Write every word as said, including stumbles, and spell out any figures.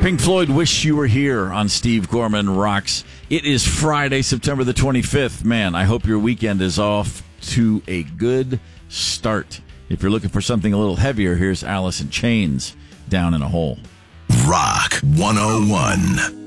Pink Floyd, Wish You Were Here on Steve Gorman Rocks. It is Friday, September the twenty-fifth. Man, I hope your weekend is off to a good start. If you're looking for something a little heavier, here's Alice in Chains, Down in a Hole. Rock one oh one.